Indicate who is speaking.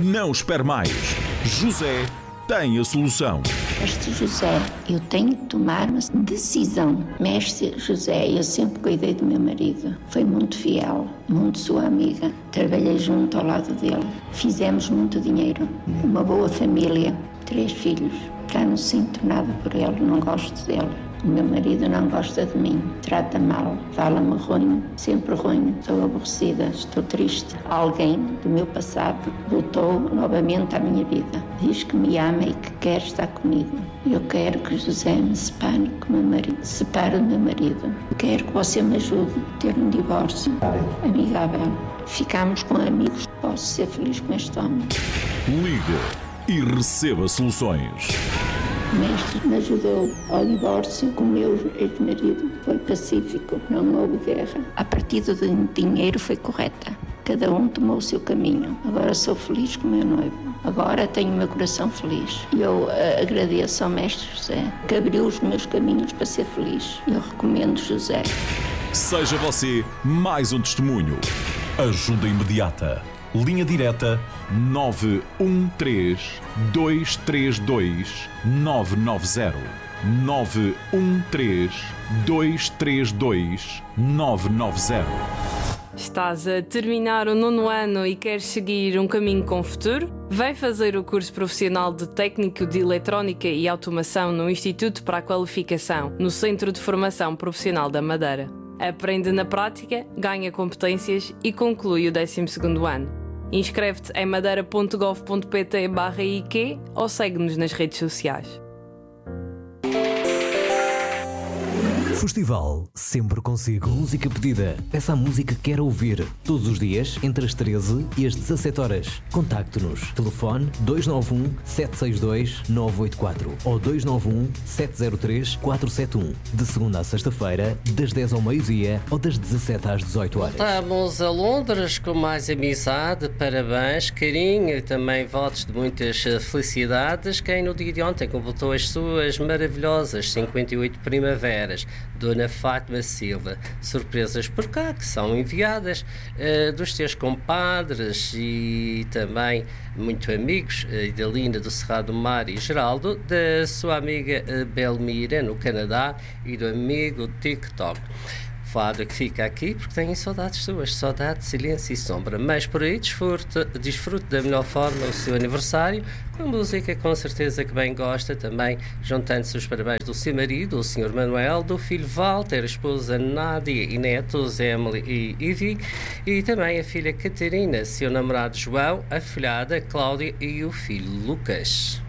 Speaker 1: Não espere mais. José tem a solução.
Speaker 2: Mestre José, eu tenho de tomar uma decisão. Mestre José, eu sempre cuidei do meu marido. Foi muito fiel, muito sua amiga. Trabalhei junto ao lado dele. Fizemos muito dinheiro. Uma boa família. 3 filhos. Já não sinto nada por ele, não gosto dele. O meu marido não gosta de mim, trata mal, fala-me ruim, sempre ruim. Estou aborrecida, estou triste. Alguém do meu passado voltou novamente à minha vida. Diz que me ama e que quer estar comigo. Eu quero que José me separe com o meu marido. Separe o meu marido. Quero que você me ajude a ter um divórcio amigável. Ficamos com amigos. Posso ser feliz com este homem.
Speaker 1: Liga e receba soluções.
Speaker 2: O mestre me ajudou ao divórcio com o meu ex-marido. Foi pacífico, não houve guerra. A partida do dinheiro foi correta. Cada um tomou o seu caminho. Agora sou feliz com o meu noivo. Agora tenho o meu coração feliz. E eu agradeço ao mestre José, que abriu os meus caminhos para ser feliz. Eu recomendo José.
Speaker 1: Seja você mais um testemunho. Ajuda imediata. Linha direta 913 232 990. 913 232 990.
Speaker 3: Estás a terminar o 9º ano e queres seguir um caminho com futuro? Vem fazer o curso profissional de Técnico de Eletrónica e Automação no Instituto para a Qualificação, no Centro de Formação Profissional da Madeira. Aprende na prática, ganha competências e conclui o 12º ano. Inscreve-te em madeira.gov.pt/IQ ou segue-nos nas redes sociais.
Speaker 4: Festival sempre consigo. Música pedida. Peça a música que quer ouvir. Todos os dias, entre as 13 e as 17 horas. Contacte-nos. Telefone 291 762 984 ou 291 703 471. De segunda a sexta-feira, das 10 ao meio-dia ou das 17 às 18 horas.
Speaker 5: Voltamos a Londres com mais amizade, parabéns, carinho e também votos de muitas felicidades. Quem no dia de ontem completou as suas maravilhosas 58 primaveras. Dona Fátima Silva, surpresas por cá que são enviadas dos teus compadres e também muito amigos, Idalina do Cerrado do Mar e Geraldo, da sua amiga Belmira no Canadá e do amigo TikTok. Fado que fica aqui porque tenho saudades suas, saudade, silêncio e sombra, mas por aí desfrute da melhor forma o seu aniversário, com música com certeza que bem gosta, também juntando-se os parabéns do seu marido, o Sr. Manuel, do filho Walter, a esposa Nádia e netos Emily e Ivy, e também a filha Catarina, seu namorado João, a filhada Cláudia e o filho Lucas.